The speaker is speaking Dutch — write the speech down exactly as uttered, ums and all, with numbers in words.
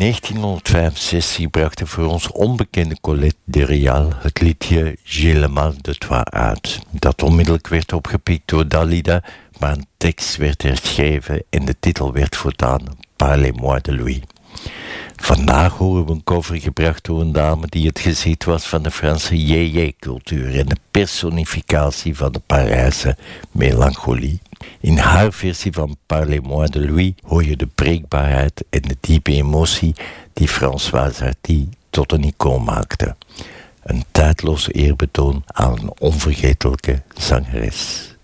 negentienhonderdvijfenzestig bracht de voor ons onbekende Colette de Rial het liedje J'ai le mal de toi uit, dat onmiddellijk werd opgepikt door Dalida, maar een tekst werd herschreven en de titel werd voortaan Parlez-moi de lui. Vandaag horen we een cover gebracht door een dame die het gezicht was van de Franse yéyé-cultuur en de personificatie van de Parijse melancholie. In haar versie van Parlez-moi de lui hoor je de breekbaarheid en de diepe emotie die Françoise Hardy tot een icoon maakte. Een tijdloos eerbetoon aan een onvergetelijke zangeres.